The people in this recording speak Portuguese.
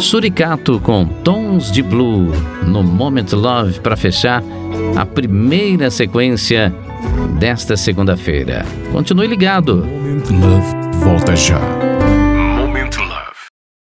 Suricato com Tons de Blue no Moment Love para fechar a primeira sequência desta segunda-feira. Continue ligado. Moment Love volta já.